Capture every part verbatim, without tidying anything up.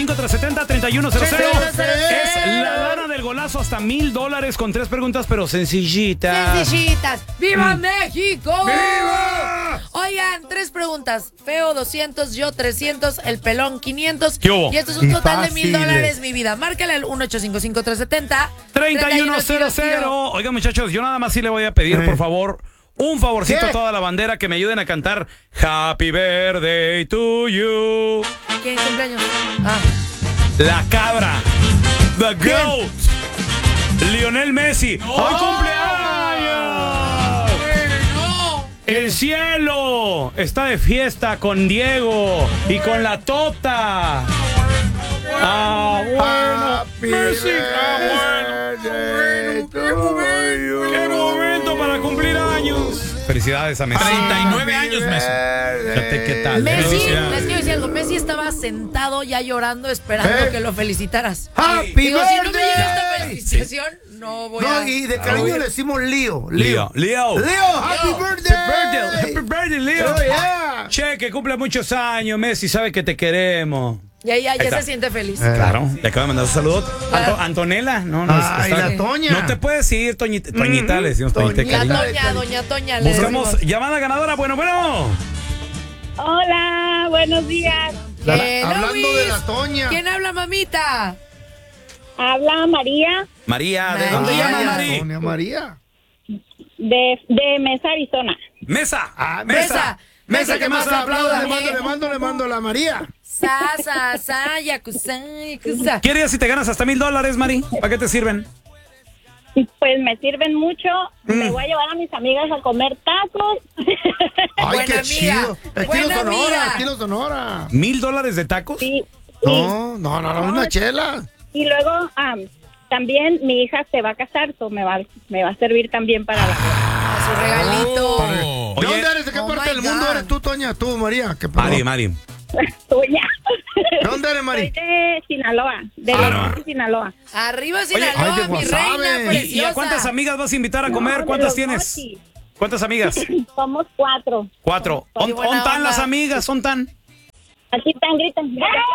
cinco, tres siete cero, tres uno cero cero. Es la lana del golazo, hasta mil dólares con tres preguntas, pero sencillitas. Sencillitas. ¡Viva México! ¡Viva! Oigan, tres preguntas. Feo doscientos, yo trescientos, el pelón quinientos. ¿Qué hubo? Y esto es un Y total de mil fáciles. dólares, mi vida. Márcale al uno ocho cinco cinco, tres siete cero, tres uno cero cero. Oigan, muchachos, yo nada más sí le voy a pedir, Eh. por favor, un favorcito ¿Qué? a toda la bandera, que me ayuden a cantar Happy Birthday to you. ¿Quién cumpleaños? Ah. La cabra. The GOAT. Lionel Messi. ¡Hoy cumpleaños! El cielo está de fiesta con Diego y con la Tota. Ah, bueno. Happy Messi, ah, bueno. birthday to you. ¡Qué momento para cumplir años! Felicidades a Messi. treinta y nueve años, Messi. Fíjate qué tal. Messi, Felicidades. les quiero decir algo. Messi estaba sentado ya llorando, esperando ¿Eh? que lo felicitaras. Happy Digo, si no me birthday. llega esta felicitación, no voy a... No, y de cariño le decimos Leo. Leo. Leo. Leo, happy Leo. birthday. Happy birthday, Leo. Oh, yeah. Che, que cumple muchos años, Messi, sabe que te queremos. Ya, ya, ya está. se siente feliz. Eh. Claro, le acabo de mandar un saludo. Anto- Antonella, no, no. Ay, está- la Toña. No te puedes ir, Toñita, Toñita, le decimos Toñita. La cariño. Toña, doña Toña. le Buscamos decimos. llamada ganadora, bueno, bueno. Hola, buenos días. La- Hello, hablando Luis. de la Toña. ¿Quién habla, mamita? Habla María María, ¿de María. dónde llama Ay, Mari? Antonia María. de, de Mesa, Arizona. Mesa. Ah, Mesa. Mesa, que más la aplauda. Le ¿eh? mando, le mando, le mando a la María. Sa, sa, sa, yakuza, yakuza. ¿Qué harías si te ganas hasta mil dólares, Mari? ¿Para qué te sirven? Pues me sirven mucho. Mm. Me voy a llevar a mis amigas a comer tacos. Ay, Buena qué amiga, chido. Estilo buena Sonora, amiga. estilo Sonora. ¿Mil dólares de tacos? Sí. No, no, no, no, una chela. Y luego am, también mi hija se va a casar, so me va, me va a servir también para la... Su regalito. Oh. ¿De Oye. dónde eres? ¿De qué Oh parte my del mundo God. eres tú, Toña? Tú, María. ¿Qué pasó? Mari, Mari. tuya. ¿De dónde eres, Soy Mari? de Sinaloa, de Ah, León, no. Sinaloa. Arriba ay, Sinaloa, de mi Guasave. reina ¿Y, preciosa. y a cuántas amigas vas a invitar a No, comer? de ¿Cuántas los tienes? Mochis. ¿Cuántas amigas? Somos cuatro. Cuatro. Qué ¿On, buena on tan onda. las amigas? ¿Son tan? Aquí están, gritan.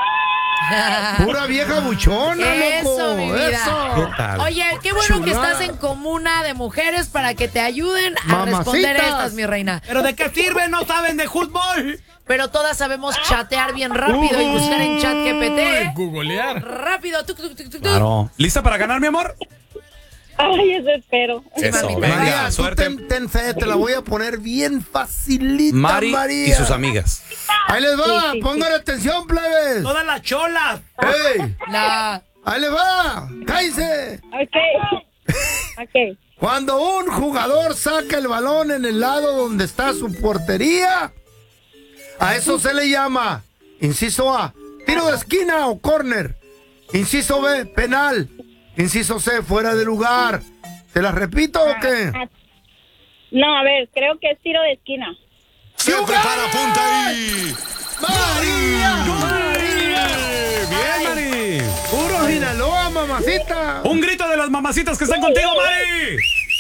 Pura vieja buchona, Eso, loco. mi vida. Eso. ¿Qué tal? Oye, qué bueno que Chulada. estás en comuna de mujeres para que te ayuden a Mamacitas. responder estas, mi reina. ¿Pero de qué sirve? ¿No saben de fútbol? Pero todas sabemos chatear bien rápido y buscar en chat G P T. Googlear. Rápido. Tuc, tuc, tuc, tuc, tuc. Claro. ¿Lista para ganar, mi amor? Ay, eso espero. Eso, mamita. venga, María, tú suerte. ten, ten fe, te la voy a poner bien facilita, Mari María. y sus amigas. Ahí les va, Sí, sí, pongan atención, plebes. Todas las cholas. ¡Ey! La... Ahí les va, cállense. Ok. Ok. Cuando un jugador saca el balón en el lado donde está su portería, a eso se le llama, inciso A, tiro de esquina o córner. Inciso B, penal. Inciso C, fuera de lugar. ¿Te las repito o qué? No, a ver, creo que es tiro de esquina. ¡Sí, Prepara, apunta ahí. ¡María! ¡María! Bien, Mari. ¡Puro Sinaloa, mamacita! Un grito de las mamacitas que están contigo, Mari.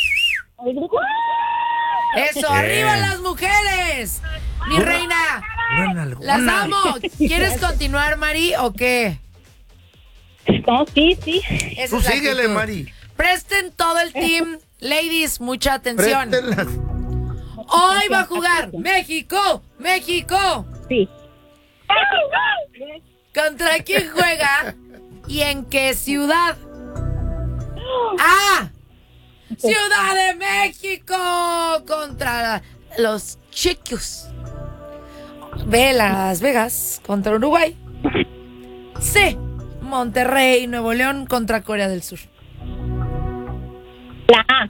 Eso, arriba las mujeres. Mi reina, las amo. ¿Quieres continuar, Mari, o qué? No, sí, sí. Esa Tú es la síguele, actitud. Mari. Presten todo el team. Ladies, mucha atención. Préstenlas. Hoy va a jugar México, México. Sí. ¿Contra quién juega y en qué ciudad? ¡Ah! Ciudad de México contra los Chicos. B, Las Vegas contra Uruguay. C, Monterrey, Nuevo León contra Corea del Sur. La A.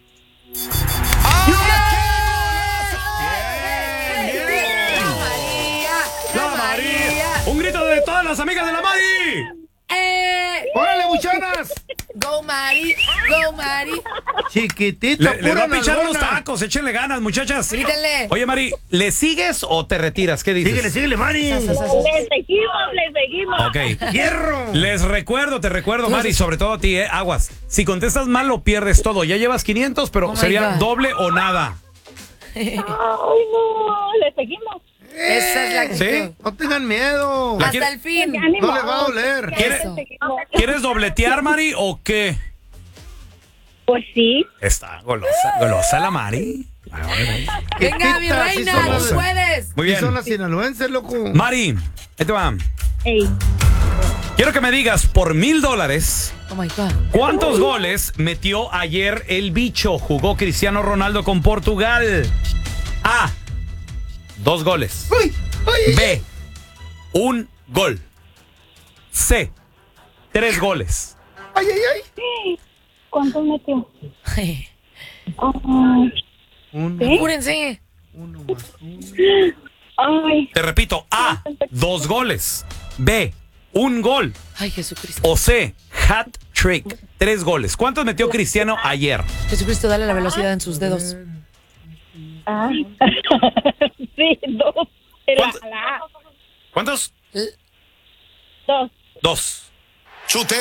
María, La María. Un grito de todas las amigas de la Mari. Eh, ¡Órale, buchonas! go Mari, go Mari. Chiquitita, Le, le pura va a pichar los nalgona. tacos, échenle ganas, muchachas. Grítenle. Oye, Mari, ¿le sigues o te retiras? ¿Qué dices? Síguele, síguele, Mari. Le seguimos, le seguimos. Ok. ¡Hierro! Les recuerdo, te recuerdo, Mari, sobre todo a ti, ¿eh? Aguas. Si contestas mal, lo pierdes todo. Ya llevas quinientos, pero Oh my sería God. doble o nada. Ay, no, le seguimos. Esa es la actitud. ¿Sí? No tengan miedo. La Hasta quiere- el fin. Ya ni No le modo. va a doler. ¿Quiere- Eso. ¿Quieres dobletear, Mari, o qué? Pues sí. Está golosa, golosa la Mari. Venga, mi Quitita, sí reina, son tú las- puedes. Muy Sí son bien. las sinaloenses, loco. Mari, ahí te va. Ey. Quiero que me digas por mil dólares Oh my God. cuántos goles metió ayer el bicho. Jugó Cristiano Ronaldo con Portugal. A. Dos goles. Uy, ay, B. Un gol. C. Tres goles. ay, ay, ay. ¿Cuántos metió? Ay, Ah, Uno, ¿sí? apúrense. uno más uno. Ay, Te repito. A. Dos goles. B. Un gol. Ay, Jesucristo. O C. Hat trick. Tres goles. ¿Cuántos metió Cristiano ayer? Jesucristo, dale la velocidad en sus dedos. ah. Sí, dos. Era ¿Cuánto? la A. ¿Cuántos? Dos. Dos. Chutea.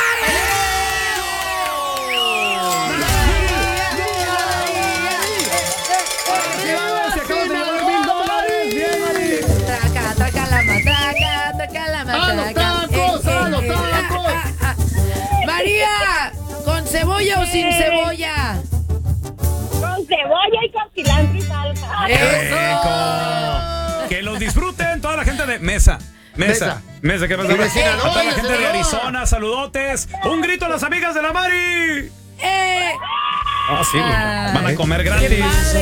Traca, traca la matraca, traca la ¡A los matraca. tacos, a los tacos! ah, ah, ah. María, ¿con cebolla o sin cebolla? Con cebolla y con cilantro y salsa. ¡Rico! Que los disfruten toda la gente de Mesa. Mesa. Mesa, ¿qué pasa? Y de Sinaloa, A toda la de gente de Sinaloa. Arizona, saludotes. Un grito a las amigas de la Mari. ¡Eh! Ah, sí, Ah. van a comer ¿Qué gratis. pasa?